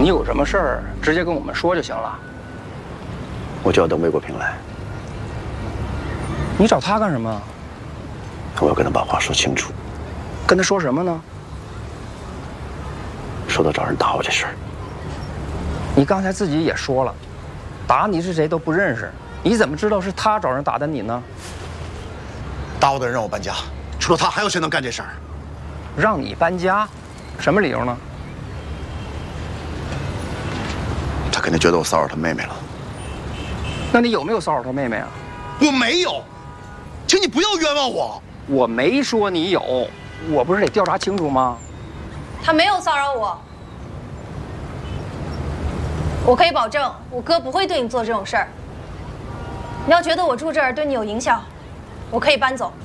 你有什么事儿直接跟我们说就行了。 我就要等魏国平来。 你找他干什么？ 我要跟他把话说清楚。 跟他说什么呢？ 说到找人打我这事儿。 你刚才自己也说了，打你是谁都不认识，你怎么知道是他找人打的你呢？ 打我的人让我搬家，除了他还有谁能干这事儿？ 让你搬家，什么理由呢？ 他肯定觉得我骚扰他妹妹了。 那你有没有骚扰他妹妹啊？ 我没有，请你不要冤枉我。 我没说你有，我不是得调查清楚吗？ 他没有骚扰我，我可以保证，我哥不会对你做这种事儿。你要觉得我住这儿对你有影响，我可以搬走。